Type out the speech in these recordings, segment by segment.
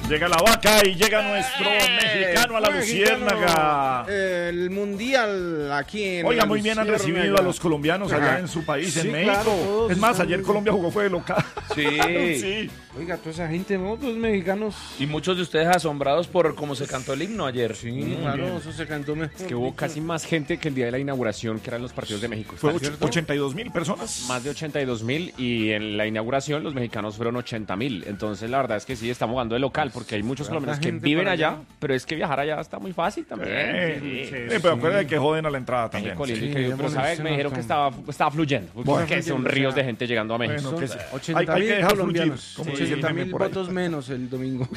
Llega la vaca y llega nuestro mexicano a la Luciérnaga. El mundial aquí en Oiga, la muy bien han Luciérnaga. recibido a los colombianos allá en su país, Sí, en México. claro, todos es más, están ayer muy Colombia jugó fue de local. Sí. Sí. Oiga, toda esa gente, ¿no? Los mexicanos. Y muchos de ustedes asombrados por cómo se cantó el himno ayer. Sí, claro, eso se cantó mejor. Es que hubo casi más gente que el día de la inauguración, que eran los partidos de México. Fue ¿Está cierto? 82,000 personas. Más de 82,000 y en la inauguración los mexicanos fueron 80,000. Entonces la verdad es que sí, estamos jugando de local porque hay muchos colombianos que gente viven para allá, allá. pero es que viajar allá está muy fácil también. Pero acuérdate que joden a la entrada también. México lindo y Sí, querido, pero démosle ¿sabes? Me dijeron que acá. estaba fluyendo. Bueno. Que son ríos de gente llegando a México. Bueno, que sí. 80 hay que dejar fluir, colombianos. como dice el 80 meme mil por ahí. votos menos el domingo.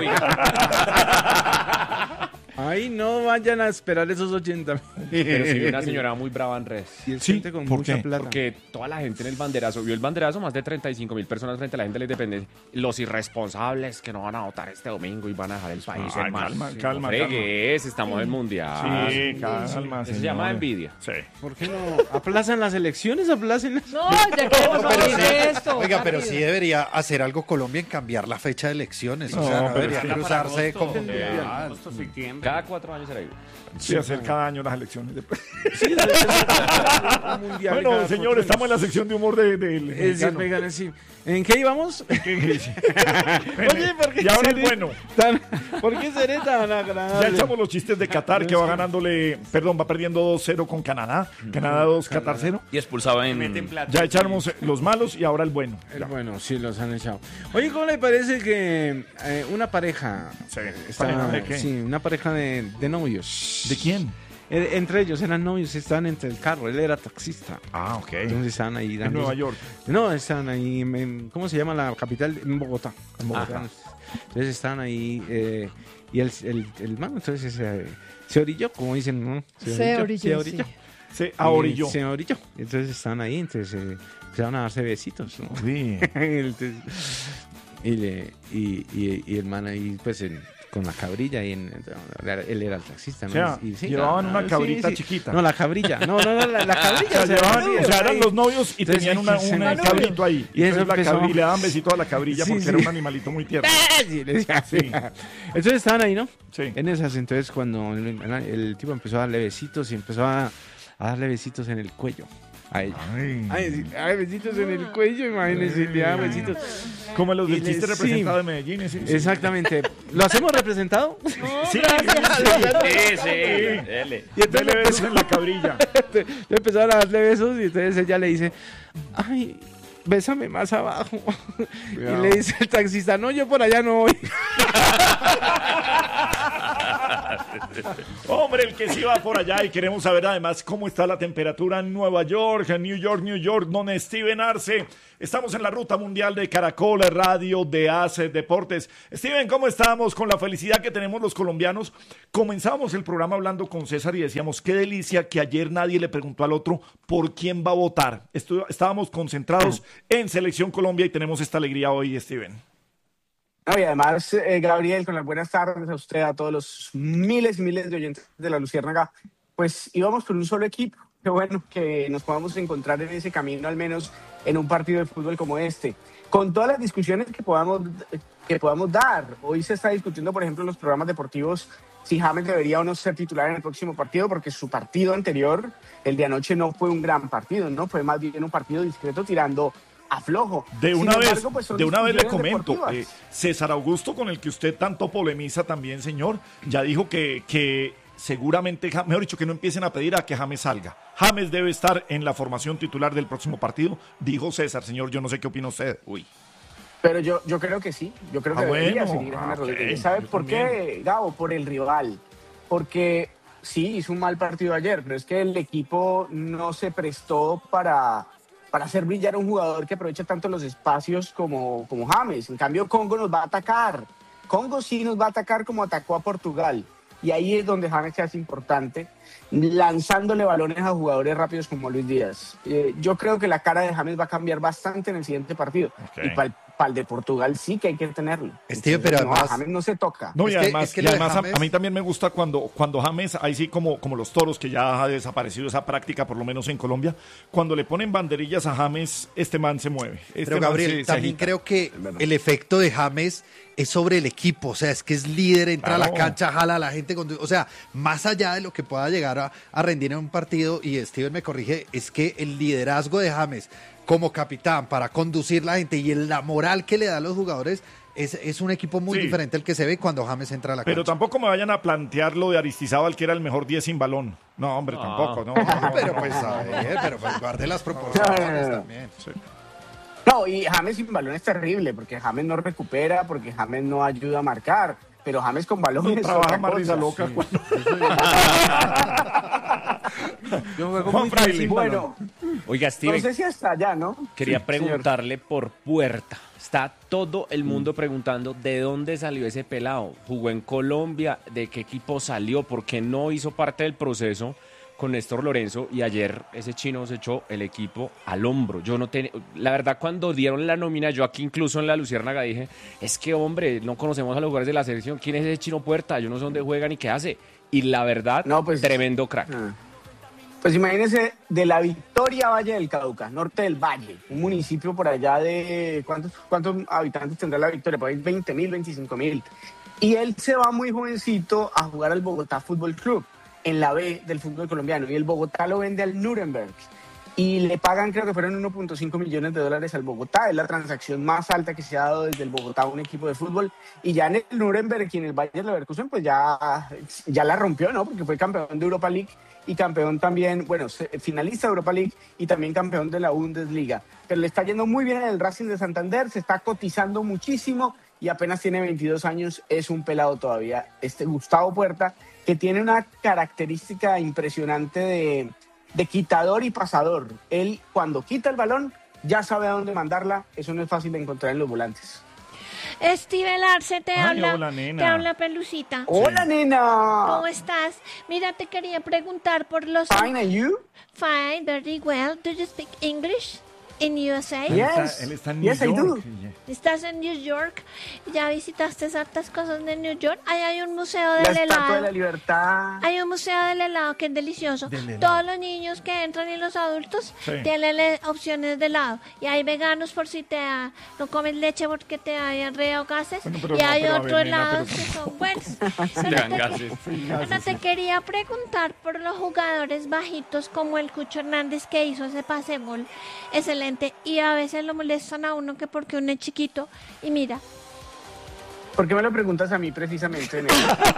Ahí no vayan a esperar esos 80 Pero sí vi una señora muy brava en redes. Y es Sí, gente con ¿por mucha qué? plata. Porque toda la gente en el banderazo, vio el banderazo, más de 35,000 personas frente a la gente de la independencia. Los irresponsables que no van a votar este domingo y van a dejar el país Ay, en mal. calma. Fregues, estamos en mundial. Sí, calma, Eso se señores. llama envidia. Sí. ¿Por qué no aplazan las elecciones? Aplacen las... No, ya queremos Pero salir sí, de esto. oiga, pero rápido. sí debería hacer algo Colombia en cambiar la fecha de elecciones. No, o sea, no pero debería es que- cruzarse como... Cada 4 años será igual. Sí, hacer cada año las elecciones. Sí, un mundial Bueno, cada señor, 4 estamos en la sección de humor del años. mexicano. Oigan, sí. ¿En qué íbamos? Oye, ¿por qué y ahora seré es bueno. ¿Por qué seré tan Ya agradable? echamos los chistes de Qatar, que va ganándole, va perdiendo 2-0 con Canadá. Canadá 2, Qatar 0. Y expulsaba en... Ya echamos los malos y ahora el bueno. Ya. Bueno, sí, los han echado. Oye, ¿cómo le parece que una pareja... Sí. está- ¿Pareja de qué? Sí, una pareja de novios. ¿De quién? Entre ellos eran novios, estaban entre el carro, él era taxista. Ah, ok. Entonces estaban ahí En dando... Nueva York. No, estaban ahí, ¿cómo se llama la capital? En Bogotá. En Bogotá. Ajá. Entonces estaban ahí y el man entonces se orilló, como dicen, ¿no? Se orilló, sí. Se ahorilló. Se orilló. Entonces estaban ahí, entonces empezaron a darse besitos, ¿no? Sí. Entonces, y el man ahí, pues, con la cabrilla, y él era el taxista, O ¿no? sea, Y sí, llevaban una sí, cabrita sí. chiquita. No, la cabrilla. No, la cabrilla. O sea, eran ahí. los novios y Entonces, tenían un se- cabrito ahí. Y eso entonces empezó- y le daban besito a la cabrilla Sí, porque sí. era un animalito muy tierno. Sí, le decía así. Sí. Entonces estaban ahí, ¿no? Sí. En esas, entonces cuando el tipo empezó a darle besitos y empezó a darle besitos en el cuello a ella. Ay, besitos en el cuello, imagínense, le daba besitos. Como los del Y le- chiste sí. representado de Medellín. Sí. Exactamente. ¿Lo hacemos representado? Sí, Sí, dele. Y entonces Dele besos en la cabrilla. le empezaron a darle besos y entonces ella le dice, ay, bésame más abajo. Y le dice el taxista, no, yo por allá no voy. Hombre, el que sí va por allá y queremos saber además cómo está la temperatura en Nueva York, en New York, donde Steven Arce. Estamos en la ruta mundial de Caracol Radio de ACE Deportes. Steven, ¿cómo estamos? Con la felicidad que tenemos los colombianos. Comenzamos el programa hablando con César y decíamos, qué delicia que ayer nadie le preguntó al otro por quién va a votar. Estábamos concentrados en Selección Colombia y tenemos esta alegría hoy, Steven. No, y además, Gabriel, con las buenas tardes a usted, a todos los miles y miles de oyentes de la Luciérnaga, pues íbamos por un solo equipo. Qué bueno que nos podamos encontrar en ese camino, al menos en un partido de fútbol como este. Con todas las discusiones que podamos dar. Hoy se está discutiendo, por ejemplo, en los programas deportivos, si James debería o no ser titular en el próximo partido, porque su partido anterior, el de anoche, no fue un gran partido, ¿no? Fue más bien un partido discreto tirando a flojo. De una Sin vez, embargo, pues son le discusiones comento, deportivas. César Augusto, con el que usted tanto polemiza también, señor, ya dijo que seguramente, mejor dicho, que no empiecen a pedir a que James salga. James debe estar en la formación titular del próximo partido, dijo César, señor, yo no sé qué opina usted. Uy. Pero yo creo que sí, yo creo que debería bueno. seguir James Ok, Rodríguez. ¿Sabe yo por qué, Gabo? Por el rival. Porque sí, hizo un mal partido ayer, pero es que el equipo no se prestó para hacer brillar a un jugador que aprovecha tanto los espacios como James. En cambio, Congo nos va a atacar. Congo sí nos va a atacar como atacó a Portugal. Y ahí es donde James se hace importante, lanzándole balones a jugadores rápidos como Luis Díaz. Yo creo que la cara de James va a cambiar bastante en el siguiente partido. Ok. Y para el para el de Portugal sí que hay que tenerlo. Steve, Entonces, pero no, además- a James no se toca. No, y Es que- además, es que y lo de además James- a mí también me gusta cuando James, ahí sí como los toros, que ya ha desaparecido esa práctica, por lo menos en Colombia, cuando le ponen banderillas a James, este man se mueve. Este Pero man Gabriel, se también agita. creo que el efecto de James es sobre el equipo, o sea, es que es líder, entra a la Claro. cancha, jala a la gente, o sea, más allá de lo que pueda llegar a rendir en un partido, y Steven me corrige, es que el liderazgo de James como capitán para conducir la gente y la moral que le da a los jugadores es un equipo muy Sí. diferente al que se ve cuando James entra a la Pero cancha. tampoco me vayan a plantear lo de Aristizábal, que era el mejor 10 sin balón. No, hombre, tampoco, no. Pero pues, a ver, pero pues guarde las proporciones No. también. No, y James sin balón es terrible, porque James no recupera, porque James no ayuda a marcar, pero James con balón No es trabaja otra más cosa. risa loca. Yo juego Juan muy Fraile. fácil, Bueno, Oiga, no Steven, sé si hasta allá, ¿no? quería Sí, preguntarle por Puerta. Está todo el mundo preguntando de dónde salió ese pelado. ¿Jugó en Colombia? ¿De qué equipo salió? ¿Por qué no hizo parte del proceso con Néstor Lorenzo? Y ayer ese chino se echó el equipo al hombro. Yo no tenía... La verdad, cuando dieron la nómina, yo aquí incluso en la Luciérnaga dije, es que, hombre, no conocemos a los jugadores de la selección. ¿Quién es ese chino Puerta? Yo no sé dónde juega ni qué hace. Y la verdad, No, pues- tremendo crack. Ah. Pues imagínense, de la Victoria Valle del Cauca, norte del Valle, un municipio por allá de... ¿Cuántos habitantes tendrá la Victoria? Por ahí 20.000, 25.000. Y él se va muy jovencito a jugar al Bogotá Fútbol Club, en la B del fútbol colombiano. Y el Bogotá lo vende al Nuremberg. Y le pagan, creo que fueron 1.5 millones de dólares al Bogotá. Es la transacción más alta que se ha dado desde el Bogotá a un equipo de fútbol. Y ya en el Nuremberg y en el Bayer Leverkusen, pues ya la rompió, ¿no? Porque fue campeón de Europa League y campeón también, bueno, finalista de Europa League y también campeón de la Bundesliga. Pero le está yendo muy bien en el Racing de Santander, se está cotizando muchísimo y apenas tiene 22 años, es un pelado todavía. Gustavo Puerta, que tiene una característica impresionante de quitador y pasador. Él, cuando quita el balón, ya sabe a dónde mandarla. Eso no es fácil de encontrar en los volantes. Steve Arce te Ay, habla, hola, nena. te habla Pelucita. ¡Hola, nena! ¿Cómo estás? Mira, te quería preguntar por los... Fine, and you? Fine, very well. Do you speak English in USA? Yes. Él está en Yes, New I do. York. ¿Estás en New York? ¿Ya visitaste hartas cosas de New York? Ahí hay un museo La del Estatua de la helado. Libertad. Hay un museo del helado que es delicioso. Del helado. Todos los niños que entran y los adultos Sí. tienen opciones de helado. Y hay veganos por si no comes leche porque te da diarrea o gases. Bueno, pero y no, hay pero a ver, otros nena, helados pero- que son buenos. Le dan gases. Bueno, te quería preguntar por los jugadores bajitos como el Cucho Hernández que hizo ese pase gol excelente y a veces lo molestan a uno que porque uno es chiquito y mira, ¿Por qué me lo preguntas a mí precisamente, nena?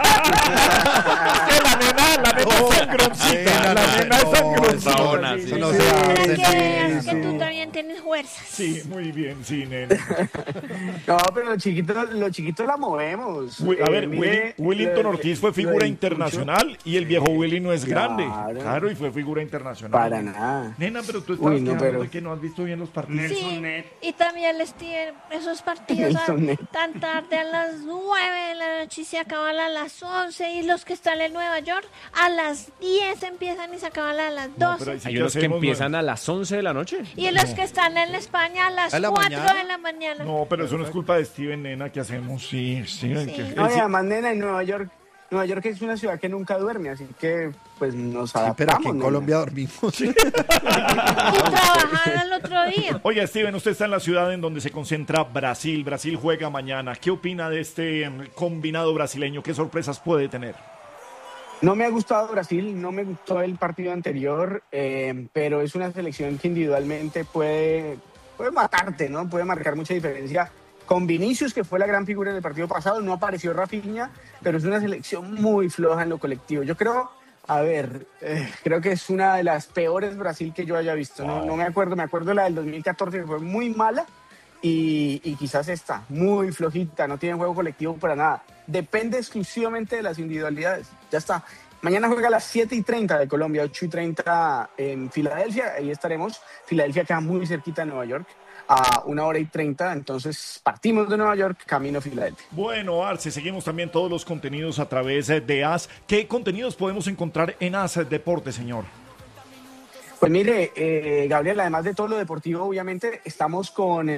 La nena es sangroncita. La nena es sangroncita. Saona, Sí, sí. Eso no sí, se sí. hace, para que sí, veas que sí. tú también tienes fuerzas. Sí, muy bien, sí, nena. No, pero los chiquitos la movemos. A ver, Mire, Willington lo- Ortiz fue lo figura del internacional y el viejo Willy no es grande. Claro. Claro, y fue figura internacional. Para nada. Nena, pero tú estás Uy, no, quejándote pero- que no has visto bien los partidos. Sí, y también les tienen esos partidos Nelson Net. tan tarde a las 9 de la noche y se acaban a las 11 y los que están en Nueva York a las 10 empiezan y se acaban a las 12. No, pero ahí sí Hay que unos que hacemos, empiezan a las 11 de la noche. Y los que están en España a las ¿A la 4 mañana? de la mañana. No, pero eso no es culpa de Steven, nena, que hacemos. Sí, Steven. Sí. Que, No, y sí, además, nena, en Nueva York es una ciudad que nunca duerme, así que pues nos Sí, adaptamos. pero aquí en nena. Colombia dormimos. Y trabajan al otro día. Oye, Steven, usted está en la ciudad en donde se concentra Brasil. Brasil juega mañana. ¿Qué opina de este combinado brasileño? ¿Qué sorpresas puede tener? No me ha gustado Brasil, no me gustó el partido anterior, pero es una selección que individualmente puede matarte, ¿no? Puede marcar mucha diferencia. Con Vinicius, que fue la gran figura en el partido pasado, no apareció Rafinha, pero es una selección muy floja en lo colectivo. Yo creo, creo que es una de las peores Brasil que yo haya visto. No me acuerdo de la del 2014, que fue muy mala, y quizás esta, muy flojita, no tiene juego colectivo para nada. Depende exclusivamente de las individualidades. Ya está. Mañana juega a las 7:30 de Colombia, 8:30 en Filadelfia. Ahí estaremos. Filadelfia queda muy cerquita de Nueva York, a 1:30. Entonces partimos de Nueva York, camino a Filadelfia. Bueno, Arce, seguimos también todos los contenidos a través de AS. ¿Qué contenidos podemos encontrar en AS Deporte, señor? Pues mire, Gabriel, además de todo lo deportivo, obviamente estamos con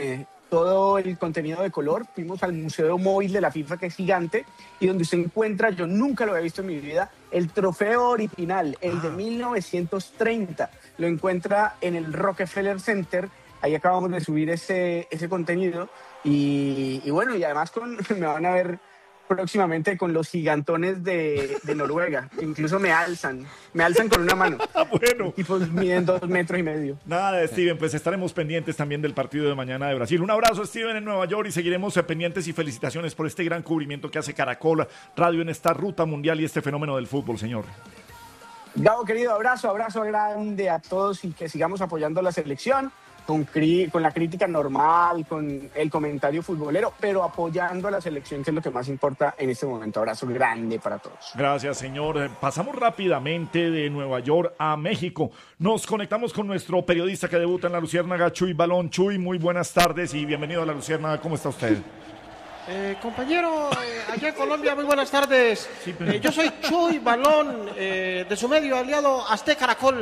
todo el contenido de color. Fuimos al Museo Móvil de la FIFA, que es gigante, y donde se encuentra, yo nunca lo había visto en mi vida, el trofeo original, el de 1930. Lo encuentra en el Rockefeller Center. Ahí acabamos de subir ese contenido. Y bueno, y además me van a ver próximamente con los gigantones de Noruega, que incluso me alzan con una mano. Bueno. Y pues miden 2,5 metros. Nada, Steven, pues estaremos pendientes también del partido de mañana de Brasil. Un abrazo, Steven, en Nueva York, y seguiremos pendientes, y felicitaciones por este gran cubrimiento que hace Caracol Radio en esta ruta mundial y este fenómeno del fútbol, señor. Gabo, querido, abrazo grande a todos, y que sigamos apoyando a la selección. Con la crítica normal, con el comentario futbolero, pero apoyando a la selección, que es lo que más importa en este momento. Abrazo grande para todos. Gracias, señor. Pasamos rápidamente de Nueva York a México. Nos conectamos con nuestro periodista que debuta en La Luciérnaga, Chuy Balón. Chuy, muy buenas tardes y bienvenido a La Luciérnaga. ¿Cómo está usted? Compañero, allá en Colombia, muy buenas tardes. Sí, pero... yo soy Chuy Balón, de su medio aliado Azteca Caracol.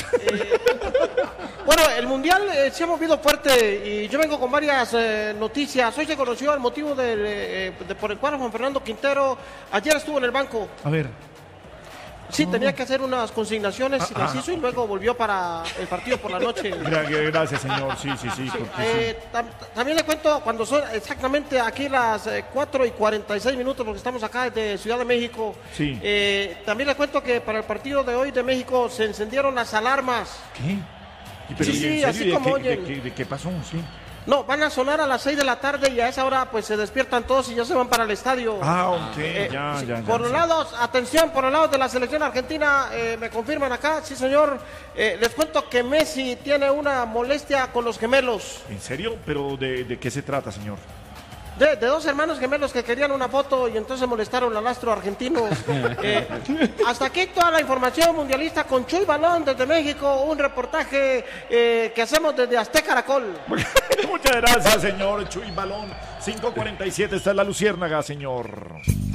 Bueno, el Mundial se ha movido fuerte y yo vengo con varias noticias. Hoy se conoció el motivo por el cual Juan Fernando Quintero ayer estuvo en el banco. A ver. Sí, tenía que hacer unas consignaciones y luego volvió para el partido por la noche. Gracias, señor. Sí. También le cuento, cuando son exactamente aquí las 4:46, porque estamos acá desde Ciudad de México. Sí. También le cuento que para el partido de hoy de México se encendieron las alarmas. ¿Qué? Pero, sí, así como oyen. ¿De qué pasó? Sí. No, van a sonar a las 6 de la tarde y a esa hora pues se despiertan todos y ya se van para el estadio. Ok, ya. Por los lados, atención, por los lados de la selección argentina, me confirman acá, sí señor, les cuento que Messi tiene una molestia con los gemelos. ¿En serio? ¿Pero de qué se trata, señor? De 2 hermanos gemelos que querían una foto y entonces molestaron al astro argentino. Hasta aquí toda la información mundialista con Chuy Balón desde México, un reportaje que hacemos desde Azteca Caracol. Muchas gracias, señor Chuy Balón. 5:47 está en La Luciérnaga, señor.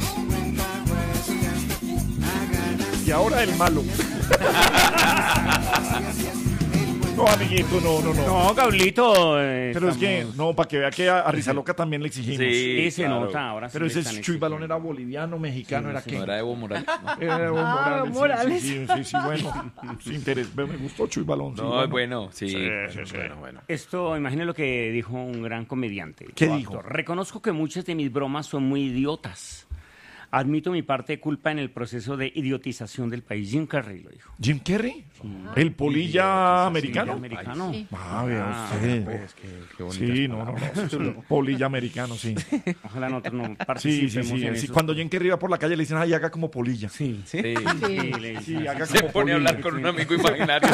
Y ahora el malo. No, amiguito, no. No, Gablito. Pero es que, no, para que vea que a Rizaloca también le exigimos. Sí, se nota ahora. Pero ese Chuy Balón era boliviano, mexicano, ¿era qué? No, era Evo Morales. Era Evo Morales. Morales. Sí, bueno. Sin interés. Me gustó Chuy Balón. No, bueno, sí. Bueno. Esto, imagine lo que dijo un gran comediante. ¿Qué dijo? Reconozco que muchas de mis bromas son muy idiotas. Admito mi parte de culpa en el proceso de idiotización del país. Jim Carrey lo dijo. ¿Jim Carrey? ¿El polilla americano? Americano. Sí. Vea usted. Pues, qué bonito. Sí, no. Polilla americano, sí. Ojalá nosotros no participemos en Sí. eso. Cuando Jim Carrey va por la calle le dicen, ay, haga como polilla. Sí. Sí. Sí, haga Se como pone a hablar polilla. con un amigo imaginario.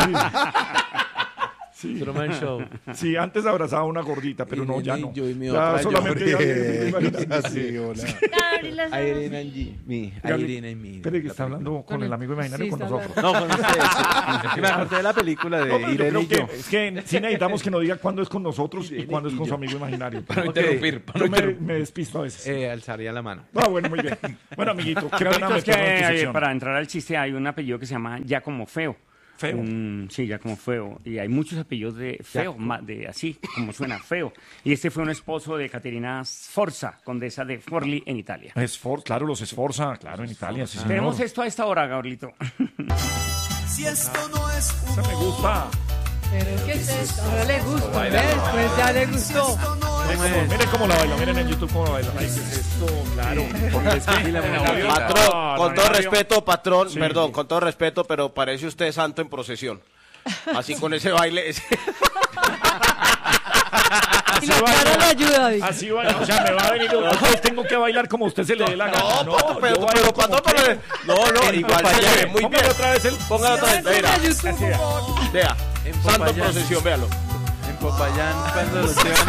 Sí. Truman Show. Sí, antes abrazaba a una gordita, pero no, ya no. Yo y mi Ya otra solamente yo. Así, hola. Irene y mi. Pero que está hablando con el amigo imaginario Sí, con está nosotros. No, con ustedes. Es que me acordé de la película de No, pero yo Irene creo y yo. que es que sí necesitamos que nos diga cuándo es con nosotros y cuándo es con su amigo imaginario. Para no interrumpir. Yo me despisto a veces. Alzaría la mano. Bueno, muy bien. Bueno, amiguito, qué pena Gablito, es que meternos en tu sección. para entrar al chiste hay un apellido que se llama Giacomo Feo. Feo. Sí, Giacomo Feo. Y hay muchos apellidos de feo, de así como suena feo. Y este fue un esposo de Caterina Sforza, condesa de Forlì en Italia. Claro, los Sforza, claro, en Italia, sí, señor. Tenemos esto a esta hora, Gabrielito. Si esto no es Esa me gusta. ¿Pero qué es esto? No le gusta, ¿ves? Pues ya le gustó. Miren cómo la baila, miren en YouTube cómo la baila. Ay, ¿qué es esto? Claro. Porque es que Patrón, con todo respeto, patrón, Sí. perdón, con todo respeto, pero parece usted santo en procesión. Así con ese baile. Y la cara le ayuda, dice. Así va, o sea, me va a venir. Pues tengo que bailar como a usted se le dé la gana. No, yo pero bailo patrón, como pero no, igual se ve muy bien. Póngale otra vez el. Póngalo otra vez, mira, YouTube, por favor. vea, En santo en Popayán. procesión, véalo. En Popayán, cuando los llevan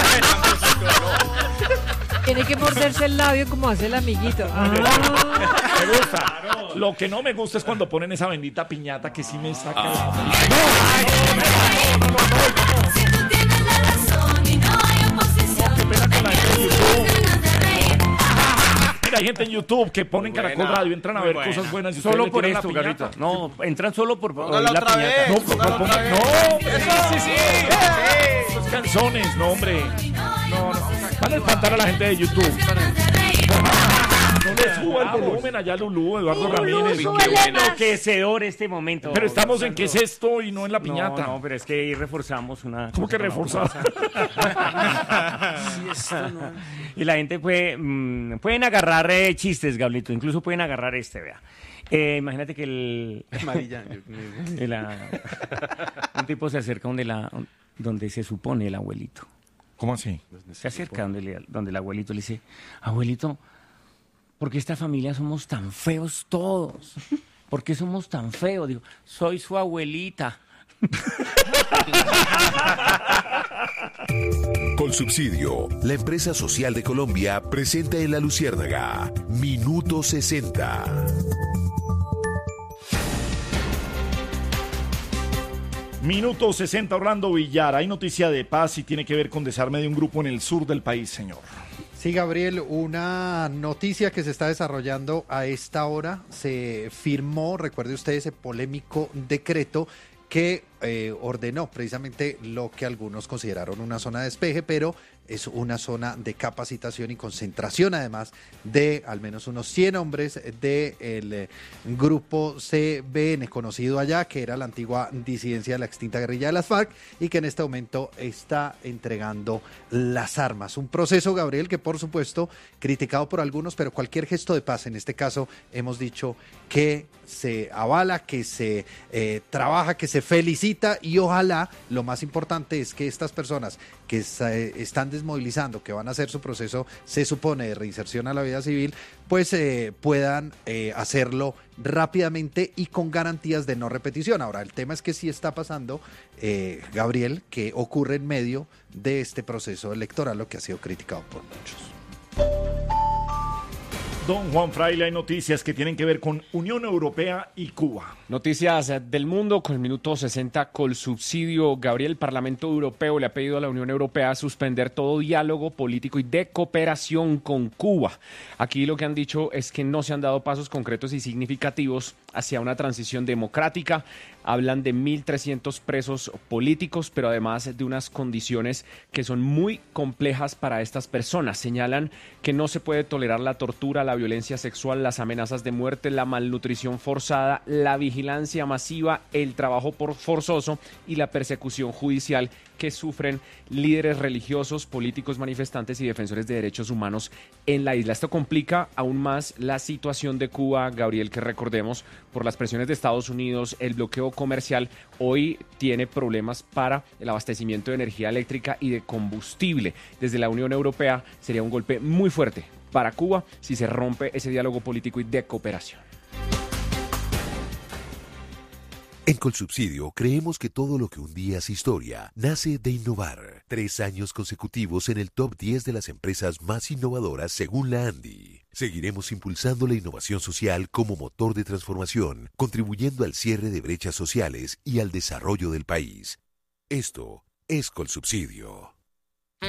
Tiene que morderse el labio como hace el amiguito. Me gusta. Lo que no me gusta es cuando ponen esa bendita piñata que sí me saca. Si tú tienes la razón y no hay oposición. Qué pena con la gente de YouTube. Mira, hay gente en YouTube que ponen Caracol Radio, entran a ver cosas buenas. Y ustedes Solo le por tiran la esto, piñata. Gabrielito. No, entran solo por Póngalo oír la otra piñata. vez. No, Póngalo otra vez. no, sí. Esas canciones, no, hombre. Van a espantar a la gente de YouTube. No le suba el volumen allá, Lulú, Eduardo Ramírez. Enloquecedor este momento. Pero estamos en qué es esto y no en la piñata. No, pero es que ahí reforzamos una... ¿Cómo que reforzamos? Y la gente pueden agarrar chistes, Gablito. Incluso pueden agarrar vea. Imagínate que un tipo se acerca donde se supone el abuelito. ¿Cómo así? Se acerca donde el abuelito le dice, abuelito, ¿por qué esta familia somos tan feos todos? ¿Por qué somos tan feos? Digo, soy su abuelita. Colsubsidio, la empresa social de Colombia, presenta en La Luciérnaga Minuto 60. Minuto 60, Orlando Villar. Hay noticia de paz y tiene que ver con desarme de un grupo en el sur del país, señor. Sí, Gabriel, una noticia que se está desarrollando a esta hora. Se firmó, recuerde usted, ese polémico decreto que ordenó precisamente lo que algunos consideraron una zona de despeje, pero es una zona de capacitación y concentración, además de al menos unos 100 hombres del grupo CBN, conocido allá, que era la antigua disidencia de la extinta guerrilla de las FARC y que en este momento está entregando las armas. Un proceso, Gabriel, que por supuesto criticado por algunos, pero cualquier gesto de paz, en este caso hemos dicho que se avala, que se trabaja, que se felicita, y ojalá, lo más importante es que estas personas que están desmovilizando, que van a hacer su proceso, se supone, de reinserción a la vida civil, pues puedan hacerlo rápidamente y con garantías de no repetición. Ahora, el tema es que sí está pasando, Gabriel, que ocurre en medio de este proceso electoral, lo que ha sido criticado por muchos. Don Juan Fraile, hay noticias que tienen que ver con Unión Europea y Cuba. Noticias del mundo con el minuto 60 Colsubsidio. Gabriel, el Parlamento Europeo le ha pedido a la Unión Europea suspender todo diálogo político y de cooperación con Cuba. Aquí lo que han dicho es que no se han dado pasos concretos y significativos hacia una transición democrática. Hablan de 1.300 presos políticos, pero además de unas condiciones que son muy complejas para estas personas. Señalan que no se puede tolerar la tortura, la violencia sexual, las amenazas de muerte, la malnutrición forzada, la vigilancia masiva, el trabajo forzoso y la persecución judicial que sufren líderes religiosos, políticos, manifestantes y defensores de derechos humanos en la isla. Esto complica aún más la situación de Cuba, Gabriel, que recordemos, por las presiones de Estados Unidos, el bloqueo comercial, hoy tiene problemas para el abastecimiento de energía eléctrica y de combustible. Desde la Unión Europea sería un golpe muy fuerte para Cuba si se rompe ese diálogo político y de cooperación. En Colsubsidio creemos que todo lo que un día es historia nace de innovar. 3 años consecutivos en el top 10 de las empresas más innovadoras según la ANDI. Seguiremos impulsando la innovación social como motor de transformación, contribuyendo al cierre de brechas sociales y al desarrollo del país. Esto es Colsubsidio.